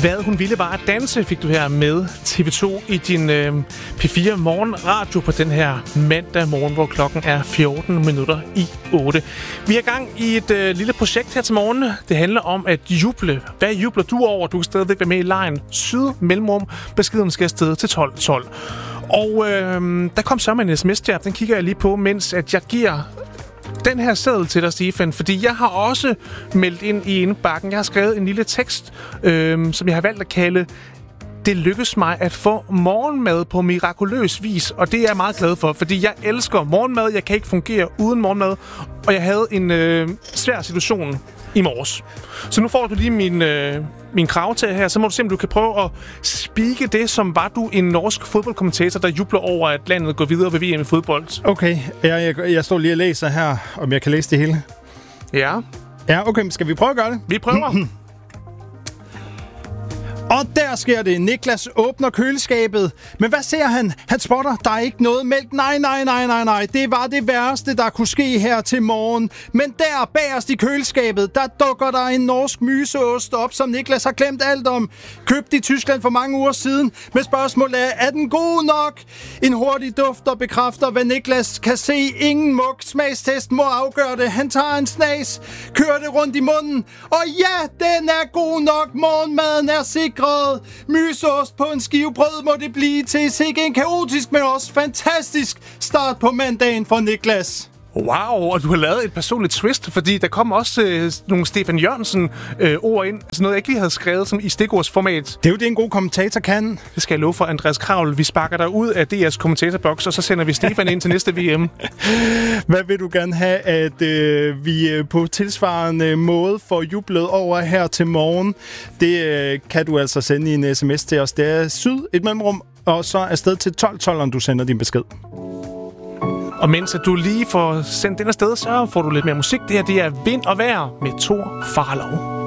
Hvad hun ville var at danse, fik du her med TV2 i din P4 morgenradio på den her mandag morgen, hvor klokken er 14 minutter i 8. Vi er i gang i et lille projekt her til morgen. Det handler om at juble. Hvad jubler du over? Du kan stadigvæk være med i lejen Syd Mellemrum. Beskeden skal afsted til 1212. Og der kom så en sms-jab. Den kigger jeg lige på, mens at jeg giver den her seddel til dig, Stefan, fordi jeg har også meldt ind i indbakken. Jeg har skrevet en lille tekst, som jeg har valgt at kalde "Det lykkes mig at få morgenmad på mirakuløs vis", og det er jeg meget glad for, fordi jeg elsker morgenmad. Jeg kan ikke fungere uden morgenmad, og jeg havde en svær situation i morges. Så nu får du lige min kravtag her, så må du se, om du kan prøve at speake det, som var du en norsk fodboldkommentator, der jubler over, at landet går videre ved VM i fodbold. Okay, jeg står lige og læser her, om jeg kan læse det hele. Ja. Ja, okay, men skal vi prøve at gøre det? Vi prøver. Og der sker det. Niklas åbner køleskabet. Men hvad ser han? Han spotter, der er ikke noget mælk. Nej. Det var det værste, der kunne ske her til morgen. Men der bagerst i køleskabet, der dukker der en norsk myseost op, som Niklas har glemt alt om. Købt i Tyskland for mange uger siden. Men spørgsmålet er den god nok? En hurtig dufter bekræfter, hvad Niklas kan se. Ingen muk. Smagstesten må afgøre det. Han tager en snas, kører det rundt i munden. Og ja, den er god nok. Morgenmaden er sikret. Myseost på en skive brød må det blive til. Sikke en kaotisk, men også fantastisk start på mandagen for Niklas. Wow, og du har lavet et personligt twist, fordi der kom også nogle Stefan Jørgensen ord ind, sådan noget jeg ikke lige havde skrevet som i stikordsformat. Det er jo det, en god kommentator kan. Det skal jeg love for, Andreas Kravl. Vi sparker dig ud af DR's kommentatorboks, og så sender vi Stefan ind til næste VM. Hvad vil du gerne have, at vi på tilsvarende måde får jublet over her til morgen? Det kan du altså sende i en sms til os. Det er Syd, et mellemrum, og så afsted til 1212, om du sender din besked. Og mens at du lige får sendt den afsted, så får du lidt mere musik. Det her, det er Vind og Vejr med Thor Farlov.